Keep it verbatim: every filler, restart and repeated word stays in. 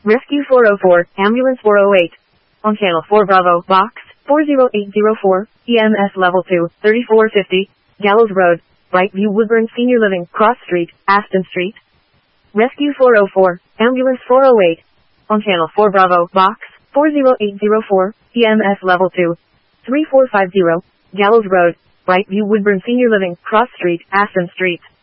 Rescue four oh four, Ambulance four oh eight. On Channel four Bravo, Box four oh eight oh four, E M S Level two, thirty-four fifty, Gallows Road, Brightview Woodburn Senior Living, Cross Street, Aston Street. Rescue four oh four, Ambulance four oh eight. On Channel four Bravo, Box four oh eight oh four, E M S Level two, thirty-four fifty, Gallows Road, Brightview Woodburn Senior Living, Cross Street, Aston Street.